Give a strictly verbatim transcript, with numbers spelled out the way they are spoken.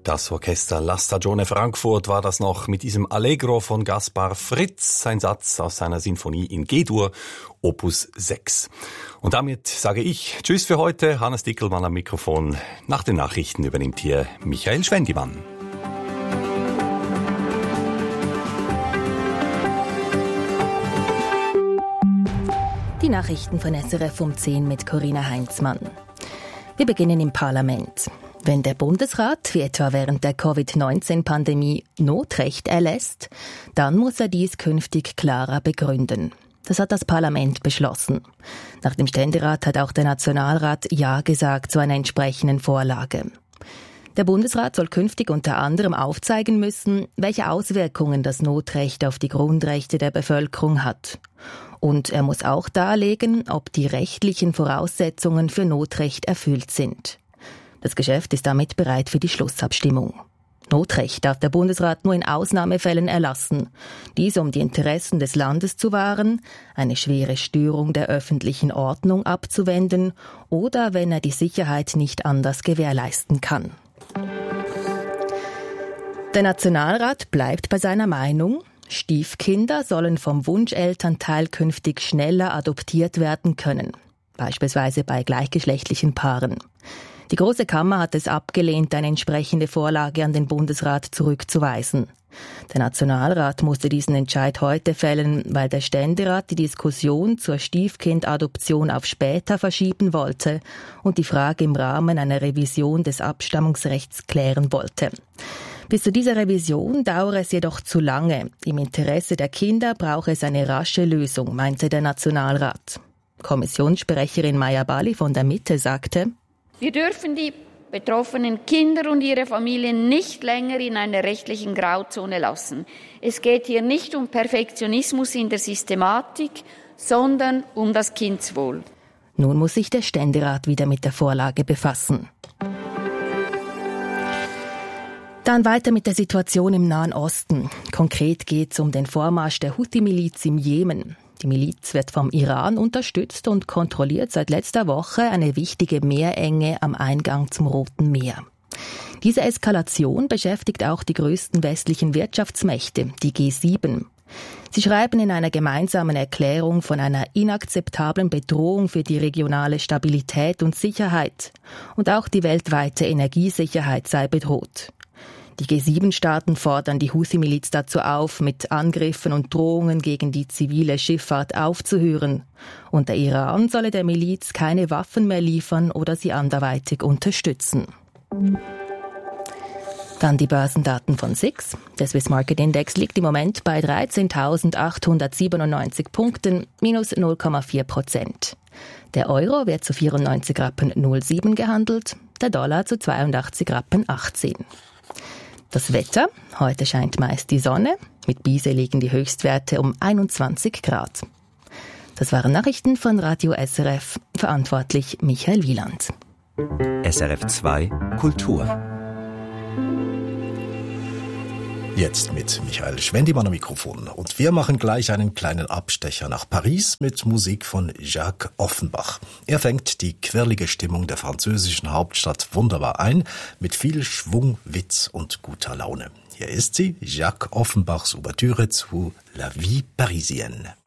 Das Orchester La Stagione Frankfurt war das noch mit diesem Allegro von Gaspar Fritz, ein Satz aus seiner Sinfonie in G-Dur, Opus sechs. Und damit sage ich Tschüss für heute. Hannes Dickelmann am Mikrofon. Nach den Nachrichten übernimmt hier Michael Schwendimann. Die Nachrichten von S R F um zehn mit Corinna Heinzmann. Wir beginnen im Parlament. Wenn der Bundesrat, wie etwa während der Covid neunzehn Pandemie, Notrecht erlässt, dann muss er dies künftig klarer begründen. Das hat das Parlament beschlossen. Nach dem Ständerat hat auch der Nationalrat Ja gesagt zu einer entsprechenden Vorlage. Der Bundesrat soll künftig unter anderem aufzeigen müssen, welche Auswirkungen das Notrecht auf die Grundrechte der Bevölkerung hat. Und er muss auch darlegen, ob die rechtlichen Voraussetzungen für Notrecht erfüllt sind. Das Geschäft ist damit bereit für die Schlussabstimmung. Notrecht darf der Bundesrat nur in Ausnahmefällen erlassen. Dies, um die Interessen des Landes zu wahren, eine schwere Störung der öffentlichen Ordnung abzuwenden oder wenn er die Sicherheit nicht anders gewährleisten kann. Der Nationalrat bleibt bei seiner Meinung, Stiefkinder sollen vom Wunschelternteil künftig schneller adoptiert werden können, beispielsweise bei gleichgeschlechtlichen Paaren. Die Große Kammer hat es abgelehnt, eine entsprechende Vorlage an den Bundesrat zurückzuweisen. Der Nationalrat musste diesen Entscheid heute fällen, weil der Ständerat die Diskussion zur Stiefkindadoption auf später verschieben wollte und die Frage im Rahmen einer Revision des Abstammungsrechts klären wollte. Bis zu dieser Revision dauere es jedoch zu lange. Im Interesse der Kinder brauche es eine rasche Lösung, meinte der Nationalrat. Kommissionssprecherin Maja Bali von der Mitte sagte: Wir dürfen die betroffenen Kinder und ihre Familien nicht länger in einer rechtlichen Grauzone lassen. Es geht hier nicht um Perfektionismus in der Systematik, sondern um das Kindswohl. Nun muss sich der Ständerat wieder mit der Vorlage befassen. Dann weiter mit der Situation im Nahen Osten. Konkret geht es um den Vormarsch der Houthi-Miliz im Jemen. Die Miliz wird vom Iran unterstützt und kontrolliert seit letzter Woche eine wichtige Meerenge am Eingang zum Roten Meer. Diese Eskalation beschäftigt auch die größten westlichen Wirtschaftsmächte, die G sieben. Sie schreiben in einer gemeinsamen Erklärung von einer inakzeptablen Bedrohung für die regionale Stabilität und Sicherheit. Und auch die weltweite Energiesicherheit sei bedroht. Die G sieben Staaten fordern die Houthi-Miliz dazu auf, mit Angriffen und Drohungen gegen die zivile Schifffahrt aufzuhören. Und der Iran solle der Miliz keine Waffen mehr liefern oder sie anderweitig unterstützen. Dann die Börsendaten von S I X. Der Swiss Market Index liegt im Moment bei dreizehntausendachthundertsiebenundneunzig Punkten, minus null Komma vier Prozent. Der Euro wird zu vierundneunzig Rappen null sieben gehandelt, der Dollar zu zweiundachtzig Rappen achtzehn. Das Wetter: Heute scheint meist die Sonne. Mit Bise liegen die Höchstwerte um einundzwanzig Grad. Das waren Nachrichten von Radio S R F. Verantwortlich Michael Wieland. S R F zwei Kultur. Jetzt mit Michael Schwendimann am Mikrofon. Und wir machen gleich einen kleinen Abstecher nach Paris mit Musik von Jacques Offenbach. Er fängt die quirlige Stimmung der französischen Hauptstadt wunderbar ein, mit viel Schwung, Witz und guter Laune. Hier ist sie, Jacques Offenbachs Ouvertüre zu La Vie Parisienne.